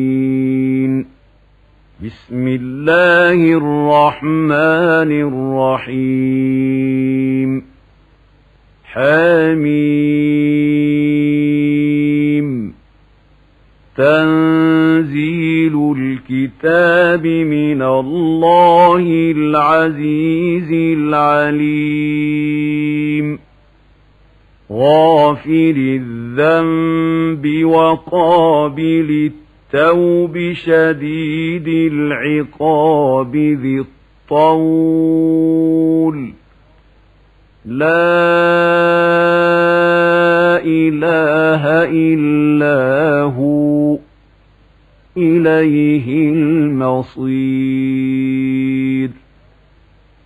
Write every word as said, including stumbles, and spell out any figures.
بسم الله الرحمن الرحيم حميم تنزيل الكتاب من الله العزيز العليم غافر الذنب وقابل التوب شديد العقاب ذي الطول لا إله إلا هو إليه المصير.